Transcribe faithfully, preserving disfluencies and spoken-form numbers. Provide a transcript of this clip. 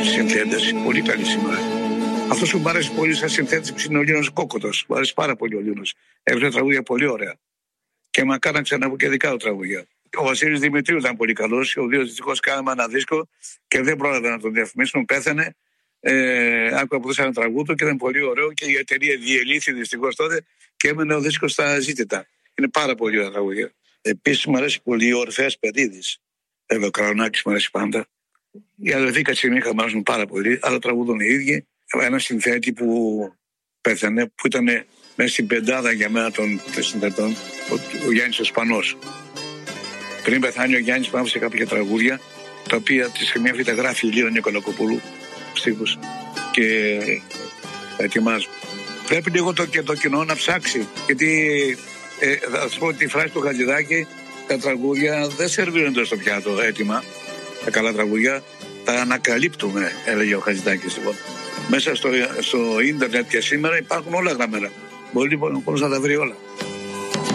συνθέτες, πολύ καλή σήμερα. Αυτός που μου αρέσει πολύ σαν συνθέτης είναι ο Λίνος Κόκοτος. Μου αρέσει πάρα πολύ ο Λίνος. Έβγαλε τραγούδια πολύ ωραία. Και μακάρι να ξαναβγεί και δικά του τραγούδια. Ο Βασίλης Δημητρίου ήταν πολύ καλός. Ο οποίος δυστυχώς κάναμε ένα δίσκο και δεν πρόλαβε να τον διαφημίσουν. Πέθανε. Ε, άκουγα που δώσανε τραγούδι και ήταν πολύ ωραίο και η εταιρεία διελήθη δυστυχώς τότε και έμενε ο δίσκος στα ζήτητα. Είναι πάρα πολύ ωραία τραγούδια. Επίσης μου αρέσει πολύ ο Ορφέας Περίδης. Βέβαια ο Καρονάκης μου αρέσει πάντα. Οι αδελφοί Κατσιμίχα μου αρέσουν πάρα πολύ, αλλά τραγούδουν οι ίδιοι. Ένα συνθέτη που πέθανε, που ήταν μέσα στην πεντάδα για μένα των συνθετών, ο, ο Γιάννης ο Σπανός. Πριν πεθάνει ο Γιάννης μου άφησε κάποια τραγούδια, τα οποία τη στιγμή αυτή τα γράφει η Λίνα Νικολακοπούλου, στίχους, και τα ετοιμάζω. Πρέπει λίγο το, και το κοινό να ψάξει, γιατί ε, θα σας πω τη φράση του Χατζηδάκη, τα τραγούδια δεν σερβίρονται στο πιάτο έτοιμα, τα καλά τραγούδια, τα ανακαλύπτουμε, έλεγε ο Χατζηδάκης. Λοιπόν. Μέσα στο, στο ίντερνετ και σήμερα υπάρχουν όλα γραμμένα. Μπορεί λοιπόν να τα βρει όλα.